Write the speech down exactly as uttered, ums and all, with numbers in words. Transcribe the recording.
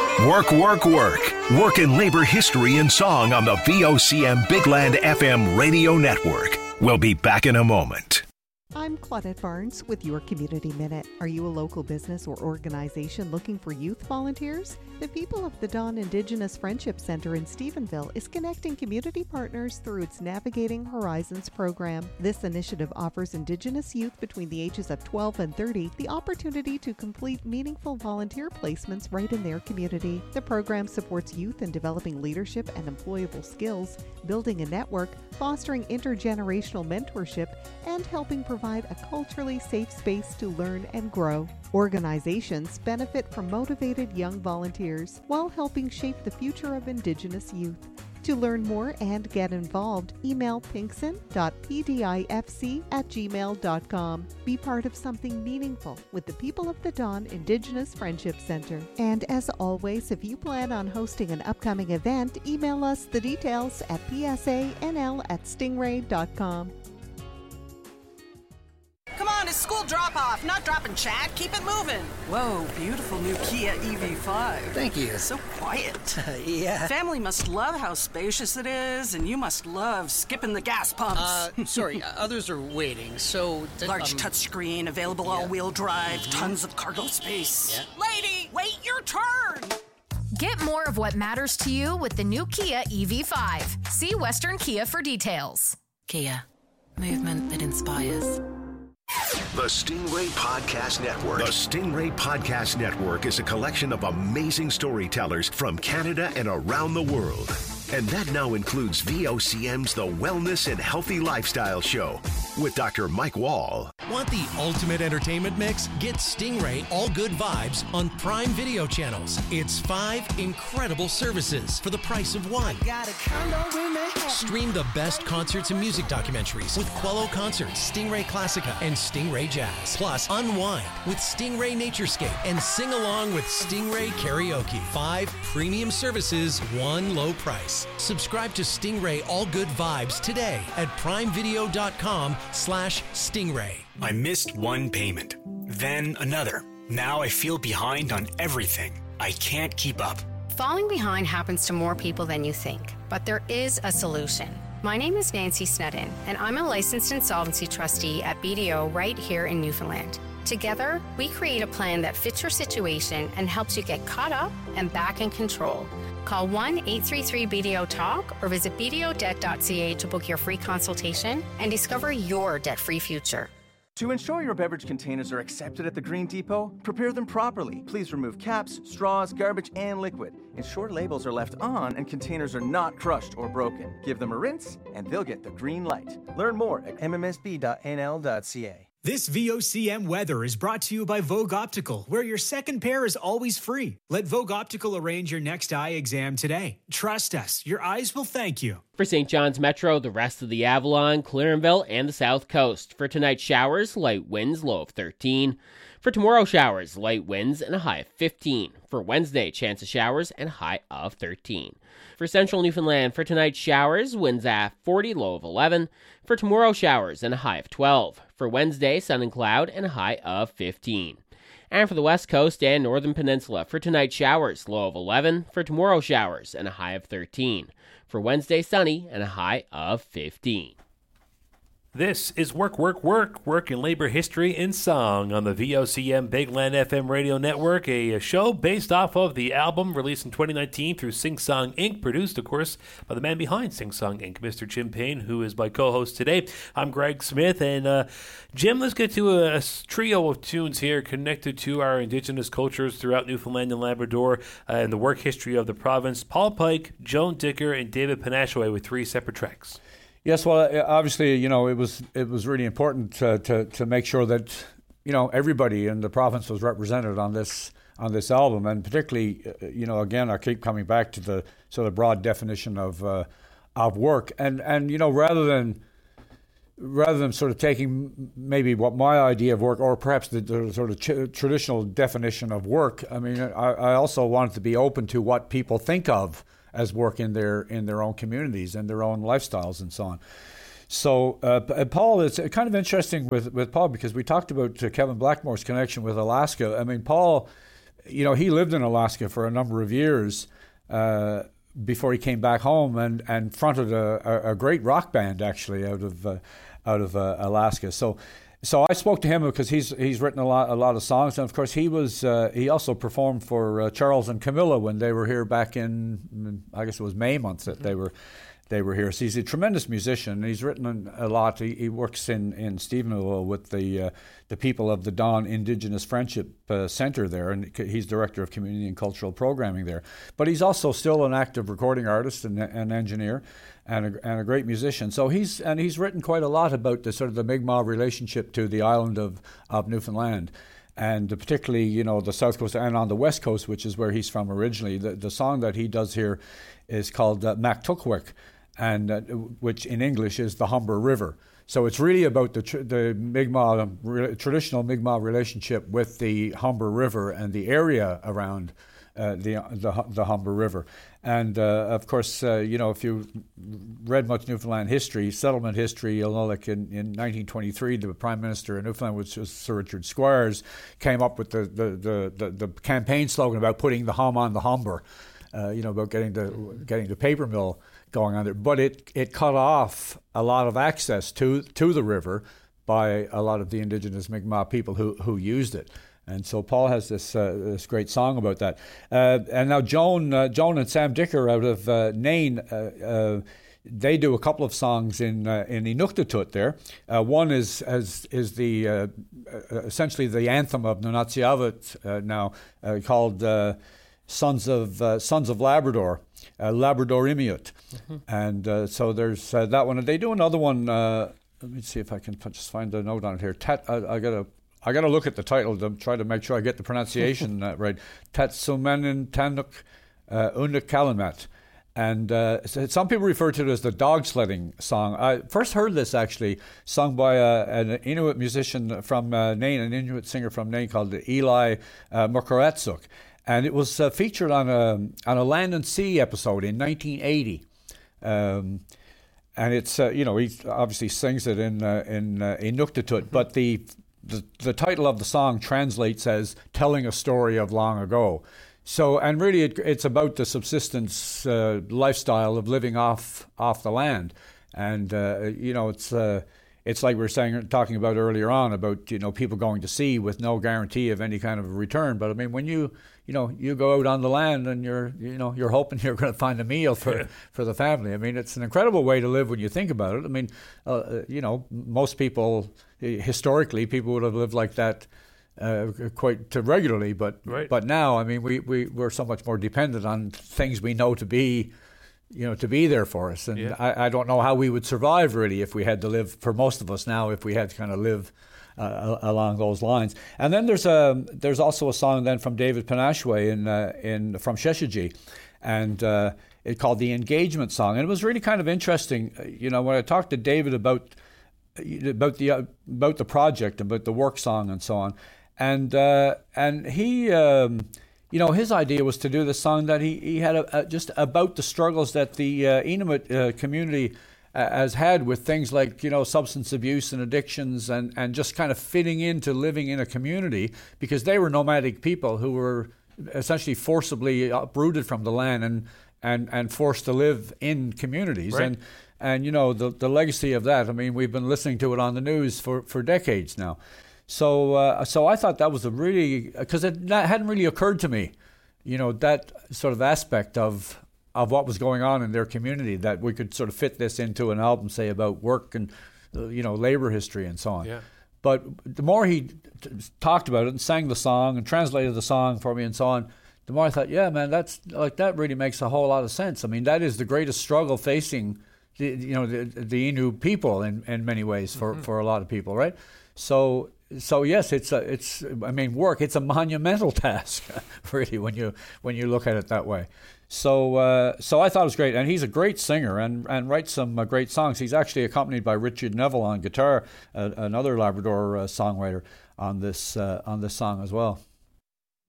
Work, work, work. Work and labor history and song on the V O C M Big Land F M radio network. We'll be back in a moment. I'm Claudette Barnes with your Community Minute. Are you a local business or organization looking for youth volunteers? The People of the Dawn Indigenous Friendship Center in Stephenville is connecting community partners through its Navigating Horizons program. This initiative offers Indigenous youth between the ages of twelve and thirty the opportunity to complete meaningful volunteer placements right in their community. The program supports youth in developing leadership and employable skills, building a network, fostering intergenerational mentorship, and helping provide a culturally safe space to learn and grow. Organizations benefit from motivated young volunteers while helping shape the future of Indigenous youth. To learn more and get involved, email pinkson dot p d i f c at gmail dot com. Be part of something meaningful with the People of the Dawn Indigenous Friendship Center. And as always, if you plan on hosting an upcoming event, email us the details at p s a n l at stingray dot com. Come on, it's school drop-off, not dropping chat. Keep it moving. Whoa, beautiful new Kia E V five. Thank you. So quiet. Yeah. Family must love how spacious it is, and you must love skipping the gas pumps. Uh, sorry, others are waiting, so... Th- Large um, touchscreen, available yeah. all-wheel drive, Mm-hmm. tons of cargo space. Yeah. Lady, wait your turn! Get more of what matters to you with the new Kia E V five. See Western Kia for details. Kia, movement that inspires. The Stingray Podcast Network. The Stingray Podcast Network is a collection of amazing storytellers from Canada and around the world. And that now includes V O C M's The Wellness and Healthy Lifestyle Show with Doctor Mike Wall. Want the ultimate entertainment mix? Get Stingray All Good Vibes on Prime Video channels. It's five incredible services for the price of one. Stream the best concerts and music documentaries with Quello Concerts, Stingray Classica, and Stingray Jazz. Plus, unwind with Stingray Naturescape and sing along with Stingray Karaoke. Five premium services, one low price. Subscribe to Stingray All Good Vibes today at primevideo.com slash Stingray. I missed one payment, then another. Now I feel behind on everything. I can't keep up. Falling behind happens to more people than you think, but there is a solution. My name is Nancy Snedden, and I'm a licensed insolvency trustee at B D O right here in Newfoundland. Together, we create a plan that fits your situation and helps you get caught up and back in control. Call one eight three three B D O talk or visit b d o debt dot c a to book your free consultation and discover your debt-free future. To ensure your beverage containers are accepted at the Green Depot, prepare them properly. Please remove caps, straws, garbage, and liquid. Ensure labels are left on and containers are not crushed or broken. Give them a rinse, and they'll get the green light. Learn more at m m s b dot n l dot c a. This V O C M weather is brought to you by Vogue Optical, where your second pair is always free. Let Vogue Optical arrange your next eye exam today. Trust us, your eyes will thank you. For Saint John's Metro, the rest of the Avalon, Clarenville, and the South Coast. For tonight, showers, light winds, low of thirteen. For tomorrow, showers, light winds, and a high of fifteen. For Wednesday, chance of showers and a high of thirteen. For central Newfoundland, for tonight, showers, winds at forty, low of eleven. For tomorrow, showers and a high of twelve. For Wednesday, sun and cloud and a high of fifteen. And for the West Coast and Northern Peninsula, for tonight, showers, low of eleven. For tomorrow, showers and a high of thirteen. For Wednesday, sunny and a high of fifteen. This is Work, Work, Work, Work and Labor History in Song on the V O C M Big Land F M radio network, a show based off of the album released in twenty nineteen through Sing Song Incorporated, produced, of course, by the man behind Sing Song Incorporated, Mister Jim Payne, who is my co-host today. I'm Greg Smith, and uh, Jim, let's get to a, a trio of tunes here connected to our Indigenous cultures throughout Newfoundland and Labrador uh, and the work history of the province. Paul Pike, Joan Dicker, and David Panashaway with three separate tracks. Yes, well, obviously, you know, it was it was really important to, to, to make sure that, you know, everybody in the province was represented on this on this album, and particularly, you know, again, I keep coming back to the sort of broad definition of uh, of work, and and you know, rather than rather than sort of taking maybe what my idea of work, or perhaps the, the sort of ch- traditional definition of work, I mean, I, I also wanted to be open to what people think of as work in their in their own communities and their own lifestyles and so on. So uh, Paul, it's kind of interesting with, with Paul because we talked about uh, Kevin Blackmore's connection with Alaska. I mean, Paul you know, he lived in Alaska for a number of years uh, before he came back home and, and fronted a, a, a great rock band actually out of uh, out of uh, Alaska. So. So I spoke to him because he's he's written a lot a lot of songs, and of course he was uh, he also performed for uh, Charles and Camilla when they were here back in, I guess it was May month that mm-hmm. they were they were here. So he's a tremendous musician. He's written a lot. He, he works in, in Stephenville with the uh, the people of the Dawn Indigenous Friendship uh, Center there, and he's director of community and cultural programming there. But he's also still an active recording artist and an engineer. And a, and a great musician. So he's and he's written quite a lot about the sort of the Mi'kmaq relationship to the island of, of Newfoundland, and particularly, you know, the South Coast and on the West Coast, which is where he's from originally. The the song that he does here is called uh, Mactukwick, and uh, which in English is the Humber River. So it's really about the tr- the Mi'kmaq re- traditional Mi'kmaq relationship with the Humber River and the area around uh, the the the Humber River. And, uh, of course, uh, you know, if you read much Newfoundland history, settlement history, you'll know, like in, in nineteen twenty-three, the Prime Minister of Newfoundland, which was Sir Richard Squires, came up with the, the, the, the, the campaign slogan about putting the hum on the Humber, uh, you know, about getting the getting the paper mill going on there. But it, it cut off a lot of access to, to the river by a lot of the indigenous Mi'kmaq people who, who used it. And so Paul has this uh, this great song about that. Uh, and now Joan uh, Joan and Sam Dicker out of uh, Nain, uh, uh, they do a couple of songs in uh, in Inuktitut there. Uh, one is is, is the uh, essentially the anthem of Nunatsiavut uh, now uh, called uh, Sons of uh, Sons of Labrador, uh, Labrador Imiut. Mm-hmm. And uh, so there's uh, that one. And they do another one. Uh, let me see if I can just find a note on it here. Tat, I, I got a. I got to look at the title to try to make sure I get the pronunciation uh, right. Tatsumenin Tanuk uh, Unukalamat. And uh, some people refer to it as the dog sledding song. I first heard this actually sung by uh, an Inuit musician from uh, Nain, an Inuit singer from Nain called Eli uh, Mukaratsuk. And it was uh, featured on a, on a Land and Sea episode in nineteen eighty. Um, and it's, uh, you know, he obviously sings it in, uh, in uh, Inuktitut, but the The, the title of the song translates as telling a story of long ago. So, and really it, it's about the subsistence uh, lifestyle of living off off the land. And, uh, you know, it's uh, it's like we were saying, talking about earlier on about, you know, people going to sea with no guarantee of any kind of a return. But I mean, when you, you know, you go out on the land and you're, you know, you're hoping you're going to find a meal for, for the family. I mean, it's an incredible way to live when you think about it. I mean, uh, you know, most people, historically, people would have lived like that uh, quite regularly. But right. but now, I mean, we, we, we're so much more dependent on things we know to be, you know, to be there for us. And yeah. I, I don't know how we would survive, really, if we had to live, for most of us now, if we had to kind of live uh, along those lines. And then there's a there's also a song then from David Panashwe in uh, in from Sheshigi, and uh, it called the Engagement Song. And it was really kind of interesting, you know, when I talked to David about about the uh, about the project, about the work song and so on, and uh, and he. Um, You know, his idea was to do this song that he, he had a, a, just about the struggles that the uh, Inuit uh, community uh, has had with things like, you know, substance abuse and addictions and, and just kind of fitting into living in a community, because they were nomadic people who were essentially forcibly uprooted from the land and, and, and forced to live in communities. Right. And, and you know, the, the legacy of that, I mean, we've been listening to it on the news for, for decades now. So, uh, so I thought that was a really, because it hadn't really occurred to me, you know, that sort of aspect of of what was going on in their community, that we could sort of fit this into an album, say, about work and, uh, you know, labor history and so on. Yeah. But the more he t- talked about it and sang the song and translated the song for me and so on, the more I thought, yeah, man, that's like that really makes a whole lot of sense. I mean, that is the greatest struggle facing, the, you know, the, the Innu people in, in many ways for, mm-hmm. for a lot of people, right? So. So yes, it's a, it's. I mean, work. It's a monumental task, really, when you when you look at it that way. So uh, so I thought it was great, and he's a great singer and and writes some uh, great songs. He's actually accompanied by Richard Neville on guitar, uh, another Labrador uh, songwriter, on this uh, on this song as well.